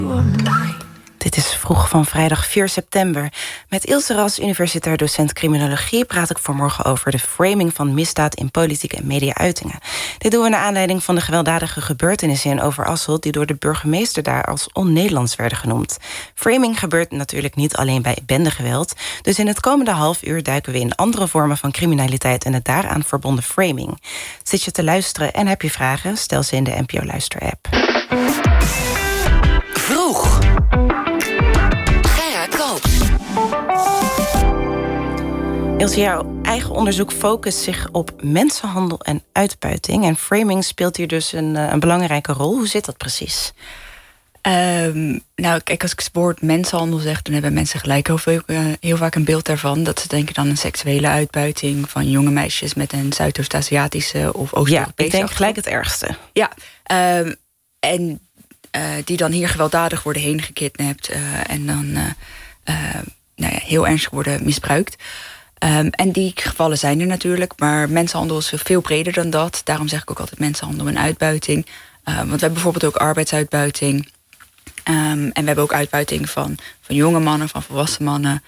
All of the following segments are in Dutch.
Dit is Vroeg van vrijdag 4 september. Met Ilse Ras, universitair docent criminologie, praat ik vanmorgen over de framing van misdaad in politieke en media-uitingen. Dit doen we naar aanleiding van de gewelddadige gebeurtenissen in Overasselt, die door de burgemeester daar als on-Nederlands werden genoemd. Framing gebeurt natuurlijk niet alleen bij bendegeweld. Dus in het komende half uur duiken we in andere vormen van criminaliteit en het daaraan verbonden framing. Zit je te luisteren en heb je vragen? Stel ze in de NPO Luister-app. Vroeg. Ilse, jouw eigen onderzoek focust zich op mensenhandel en uitbuiting. En framing speelt hier dus een belangrijke rol. Hoe zit dat precies? Nou, kijk, als ik het woord mensenhandel zeg, dan hebben mensen gelijk heel vaak een beeld daarvan. Dat ze denken dan een seksuele uitbuiting van jonge meisjes met een Zuidoost-Aziatische of Oost-Europese. Ja, ik denk gelijk het ergste. Ja, en die dan hier gewelddadig worden heen gekidnapt en dan heel ernstig worden misbruikt. En die gevallen zijn er natuurlijk, maar mensenhandel is veel breder dan dat. Daarom zeg ik ook altijd mensenhandel en uitbuiting. Want we hebben bijvoorbeeld ook arbeidsuitbuiting. En we hebben ook uitbuiting van jonge mannen, van volwassen mannen.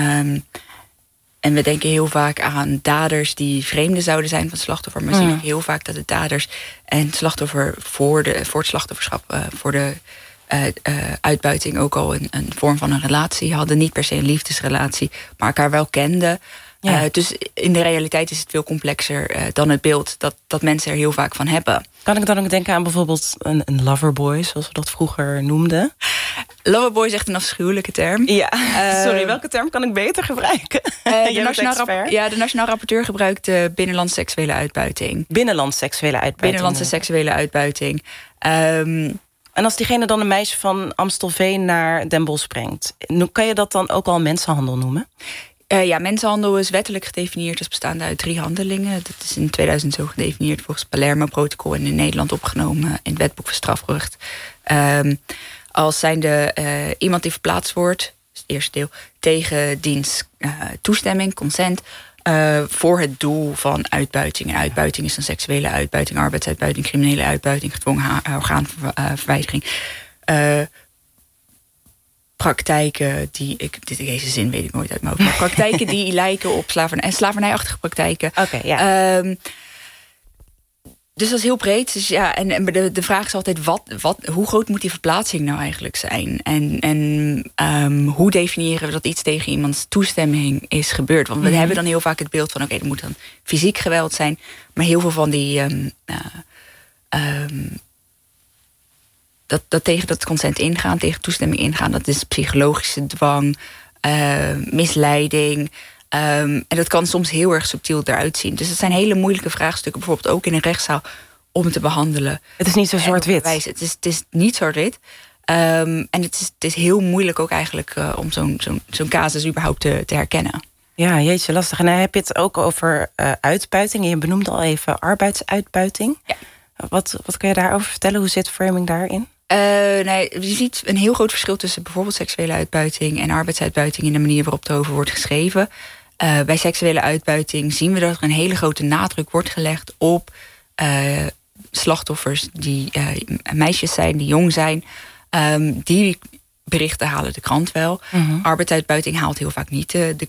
En we denken heel vaak aan daders die vreemden zouden zijn van het slachtoffer. Maar zien heel vaak dat de daders en het slachtoffer voor het slachtofferschap, voor de uitbuiting ook al een vorm van een relatie hadden. Niet per se een liefdesrelatie, maar elkaar wel kenden. Ja. Dus in de realiteit is het veel complexer dan het beeld dat mensen er heel vaak van hebben. Kan ik dan ook denken aan bijvoorbeeld een loverboy, zoals we dat vroeger noemden? Loverboy is echt een afschuwelijke term. Ja, sorry, welke term kan ik beter gebruiken? De Nationaal Rapporteur gebruikt binnenlandse seksuele uitbuiting. Binnenlandse seksuele uitbuiting. Binnenlandse seksuele uitbuiting. En als diegene dan een meisje van Amstelveen naar Den Bosch brengt, kan je dat dan ook al mensenhandel noemen? Ja, mensenhandel is wettelijk gedefinieerd als bestaande uit 3 handelingen. Dat is in 2000 zo gedefinieerd volgens het Palermo-protocol en in Nederland opgenomen in het wetboek van strafrecht. Als zijnde iemand die verplaatst wordt, dat is het eerste deel, tegen diens toestemming, consent, voor het doel van uitbuiting. En uitbuiting is dan seksuele uitbuiting, arbeidsuitbuiting, criminele uitbuiting, gedwongen orgaanverwijdering. Praktijken die deze zin weet ik nooit uit mijn hoofd. Maar praktijken die lijken op slavernijachtige praktijken. Okay, ja. Dus dat is heel breed. Dus ja, en de vraag is altijd: hoe groot moet die verplaatsing nou eigenlijk zijn? En hoe definiëren we dat iets tegen iemands toestemming is gebeurd? Want we hebben dan heel vaak het beeld van: oké, er moet dan fysiek geweld zijn. Maar heel veel van die dat tegen dat consent ingaan, tegen toestemming ingaan, dat is psychologische dwang, misleiding. En dat kan soms heel erg subtiel eruit zien. Dus het zijn hele moeilijke vraagstukken, bijvoorbeeld ook in een rechtszaal, om te behandelen. Het is niet zo zwart-wit. Het is niet zwart-wit. En het is heel moeilijk ook eigenlijk om zo'n casus überhaupt te herkennen. Ja, jeetje, lastig. En dan heb je het ook over uitbuiting. En je benoemde al even arbeidsuitbuiting. Ja. Wat kun je daarover vertellen? Hoe zit framing daarin? Je ziet een heel groot verschil tussen bijvoorbeeld seksuele uitbuiting en arbeidsuitbuiting in de manier waarop het over wordt geschreven. Bij seksuele uitbuiting zien we dat er een hele grote nadruk wordt gelegd op slachtoffers die meisjes zijn, die jong zijn. Die berichten halen de krant wel. Arbeidsuitbuiting haalt heel vaak niet de